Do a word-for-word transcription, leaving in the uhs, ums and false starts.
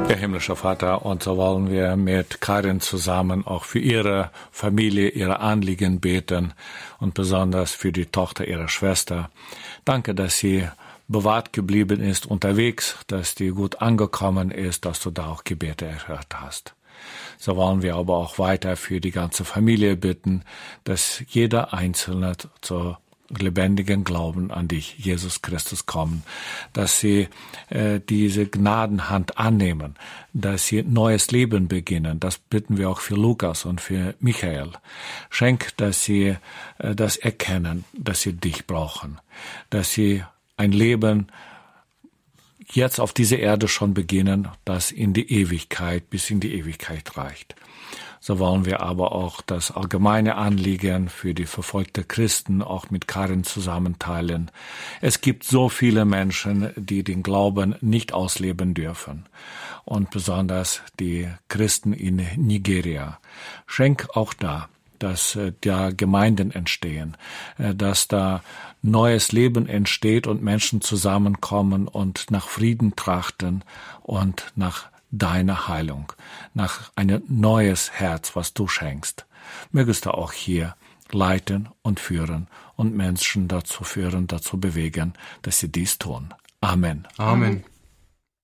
Ja, himmlischer Vater, und so wollen wir mit Karin zusammen auch für ihre Familie, ihre Anliegen beten und besonders für die Tochter ihrer Schwester. Danke, dass sie bewahrt geblieben ist unterwegs, dass die gut angekommen ist, dass du da auch Gebete erhört hast. So wollen wir aber auch weiter für die ganze Familie bitten, dass jeder Einzelne zur lebendigen Glauben an dich, Jesus Christus, kommen, dass sie äh, diese Gnadenhand annehmen, dass sie neues Leben beginnen. Das bitten wir auch für Lukas und für Michael. Schenk, dass sie äh, das erkennen, dass sie dich brauchen, dass sie ein Leben jetzt auf dieser Erde schon beginnen, das in die Ewigkeit, bis in die Ewigkeit reicht. So wollen wir aber auch das allgemeine Anliegen für die verfolgte Christen auch mit Karin zusammenteilen. Es gibt so viele Menschen, die den Glauben nicht ausleben dürfen. Und besonders die Christen in Nigeria. Schenk auch da, dass da Gemeinden entstehen, dass da neues Leben entsteht und Menschen zusammenkommen und nach Frieden trachten und nach deine Heilung, nach ein neues Herz, was du schenkst. Mögest du auch hier leiten und führen und Menschen dazu führen, dazu bewegen, dass sie dies tun. Amen. Amen.